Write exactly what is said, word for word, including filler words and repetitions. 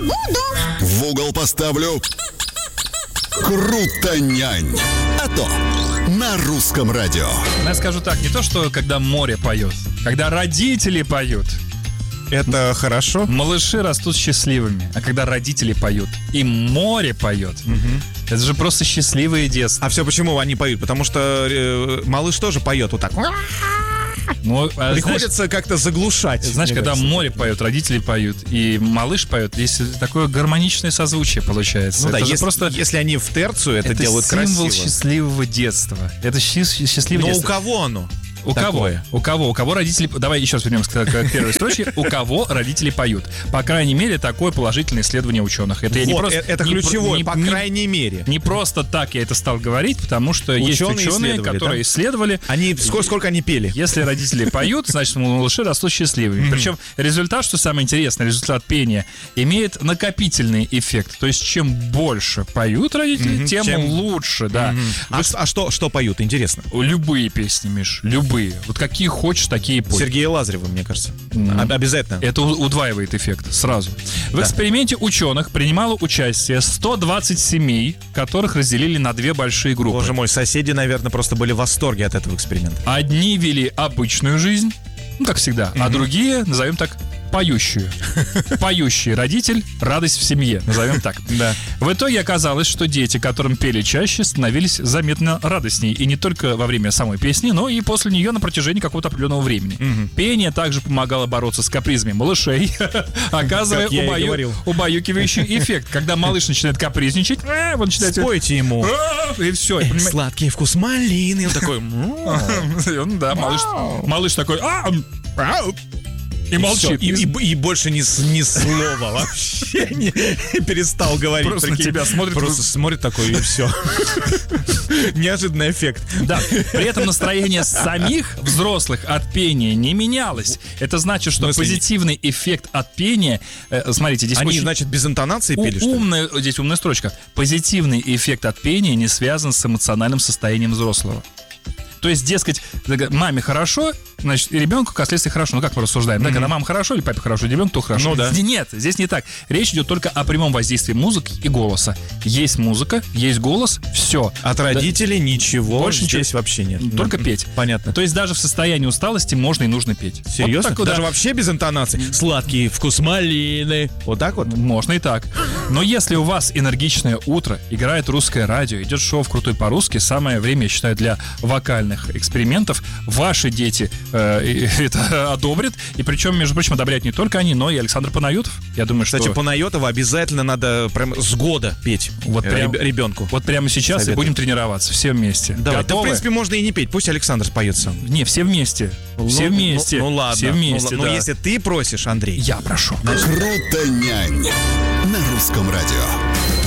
буду. В угол поставлю. Крутонянь. А то на русском радио. Я скажу так, не то, что когда море поет, когда родители поют. Это хорошо. Малыши растут счастливыми. А когда родители поют и море поет, угу. это же просто счастливые детства. А все почему они поют? Потому что э, малыш тоже поет вот так. Ну, а приходится знаешь, как-то заглушать. Знаешь, когда кажется. Море поет, родители поют и малыш поет, здесь такое гармоничное созвучие получается. Ну это да, если, просто, если они в терцию, это, это делают красиво. Это символ счастливого детства. Это счастливое Но детство. у кого оно? У Такое. кого? У кого? У кого родители... Давай еще раз вернемся к, к первой строчке. У кого родители поют? По крайней мере, такое положительное исследование ученых. Это, вот, я не просто, это не, ключевое, не, по не, крайней мере. Не просто так я это стал говорить, потому что ученые есть ученые, которые да? исследовали. Они сколько, сколько они пели? Если родители поют, значит, малыши растут счастливыми. Причем результат, что самое интересное, результат пения имеет накопительный эффект. То есть, чем больше поют родители, тем чем... лучше, да. А, Вы... а что, что поют, интересно? Любые песни, Миш, любые. Вот какие хочешь, такие пой. Сергея Лазарева, мне кажется. Mm. Обязательно. Это удваивает эффект сразу. В да. эксперименте ученых принимало участие сто двадцать семей, которых разделили на две большие группы. Боже мой, соседи, наверное, просто были в восторге от этого эксперимента. Одни вели обычную жизнь, ну, как всегда, mm-hmm. а другие, назовем так, поющую. Поющий родитель, радость в семье, назовем так. Да. В итоге оказалось, что дети, которым пели чаще, становились заметно радостнее. И не только во время самой песни, но и после нее на протяжении какого-то определенного времени. Угу. Пение также помогало бороться с капризами малышей, оказывая убаю... убаюкивающий эффект. Когда малыш начинает капризничать, вы начинаете... Спойте ему. И все. Сладкий вкус малины. Он такой... Да, малыш такой... И, и молчит. И, и, и больше ни, ни слова вообще не перестал говорить. Просто на тебя смотрит. Просто смотрит такой, и все. Неожиданный эффект. Да. При этом настроение самих взрослых от пения не менялось. Это значит, что позитивный эффект от пения... Э, смотрите, здесь Они, очень... значит, без интонации пели, что ли? Умная, здесь умная строчка. Позитивный эффект от пения не связан с эмоциональным состоянием взрослого. То есть, дескать, маме хорошо, значит, и ребенку, как следствие, хорошо. Ну, как мы рассуждаем, mm-hmm. да, когда мама хорошо или папе хорошо, ребенку то хорошо. Ну, да. Нет, здесь не так. Речь идет только о прямом воздействии музыки и голоса. Есть музыка, есть голос, все. От родителей да. ничего больше здесь ничего. Вообще нет. Только mm-hmm. петь. Понятно. То есть, даже в состоянии усталости можно и нужно петь. Серьезно? Вот так, даже да. вообще без интонации? Сладкий вкус малины. Вот так вот? Можно и так. Но если у вас энергичное утро, играет русское радио, идет шоу «Крутой по-русски», самое время, я считаю, для вокальных экспериментов. Ваши дети э, это одобрят. И причем, между прочим, одобряют не только они, но и Александр Панайотов. Я думаю, Кстати, что... Панайотова обязательно надо прям с года петь вот прям, ребенку. Вот прямо сейчас Советую. И будем тренироваться все вместе. Давай, да, в принципе, можно и не петь. Пусть Александр споет сам. Не, все вместе. Ну, все вместе. Ну, ну ладно. Все вместе, ну, да. Но если ты просишь, Андрей. Я прошу. Крутонянь на русском радио.